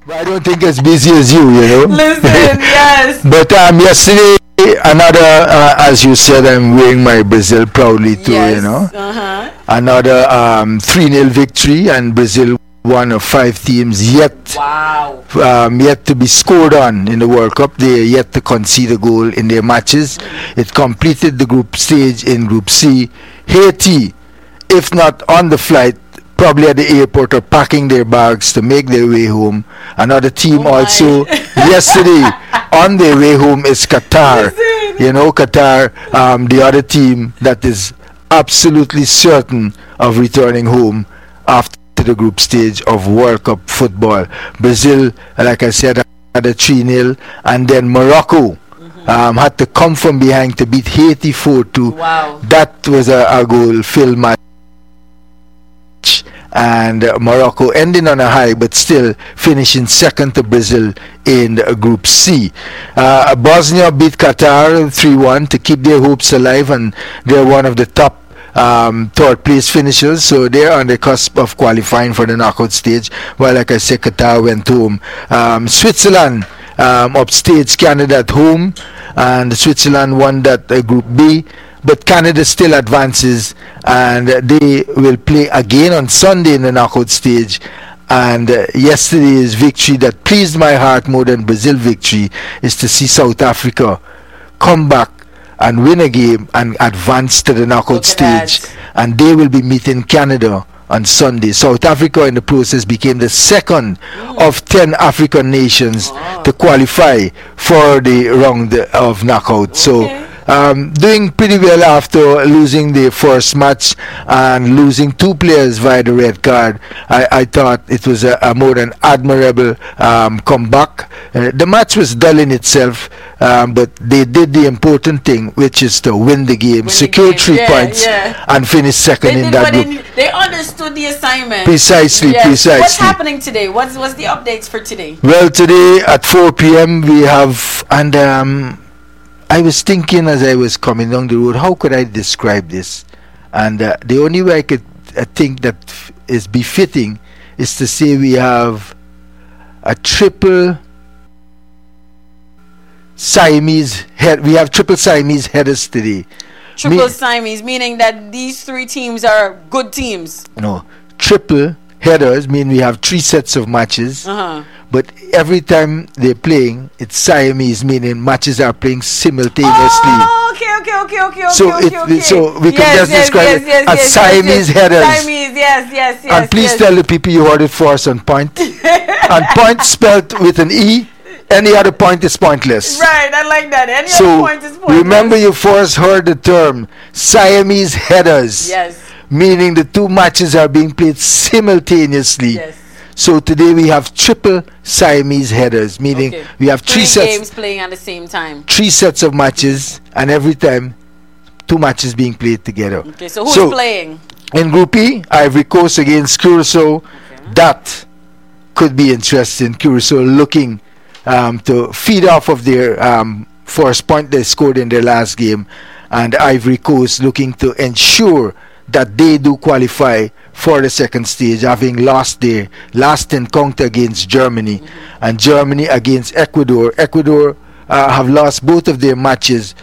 I don't think as busy as you. Listen, yes. But yesterday, another, as you said, I'm wearing my Brazil proudly too, Yes. Uh-huh. Another 3-0 victory, and Brazil one of 5 teams Wow. yet to be scored on in the World Cup. They are yet to concede a goal in their matches. It completed the group stage in Group C. Haiti, if not on the flight, probably at the airport or packing their bags to make their way home. Another team Oh my. also yesterday on their way home is Qatar. Listen. Qatar, the other team that is absolutely certain of returning home after the group stage of World Cup football. Brazil, like I said, had a 3-0, and then Morocco had to come from behind to beat Haiti 4-2. Wow. That was a goal-filled match, and Morocco ending on a high, but still finishing second to Brazil in Group C. Bosnia beat Qatar 3-1 to keep their hopes alive, and they're one of the top third place finishers, so they're on the cusp of qualifying for the knockout stage. Well, like I said, Qatar went home. Switzerland upstaged Canada at home, and Switzerland won that Group B, but Canada still advances, and they will play again on Sunday in the knockout stage. And yesterday's victory that pleased my heart more than Brazil victory is to see South Africa come back and win a game and advance to the knockout stage. And they will be meeting Canada on Sunday. South Africa in the process became the second of 10 African nations to qualify for the round of knockout. So doing pretty well after losing the first match and losing 2 players via the red card. I thought it was a more than admirable comeback. The match was dull in itself, but they did the important thing, which is to win the game, secure 3 points, and finish second in that group. They understood the assignment. Precisely. What's happening today? What's the updates for today? Well, today at 4 p.m. we have, and I was thinking as I was coming down the road, how could I describe this? And the only way I could think that is befitting is to say we have a triple Siamese head. We have triple Siamese headers today. Triple Siamese, meaning that these 3 teams are good teams. No, triple headers mean we have 3 sets of matches. But every time they're playing, it's Siamese, meaning matches are playing simultaneously. Oh, okay. So we can just describe it as Siamese headers. Siamese, yes. And please tell the people you heard it for us on point. And point spelled with an E. Any other point is pointless. Right, I like that. Any other point is pointless. Remember, you first heard the term Siamese headers. Yes. Meaning the 2 matches are being played simultaneously. Yes. So today we have triple Siamese headers, meaning we have 3 sets games playing at the same time. 3 sets of matches, and every time 2 matches being played together. Okay, so who's playing? In Group E, Ivory Coast against Curacao. That could be interesting. Curacao looking to feed off of their first point they scored in their last game, and Ivory Coast looking to ensure that they do qualify for the second stage, having lost their last encounter against Germany, and Germany against Ecuador. Ecuador have lost both of their matches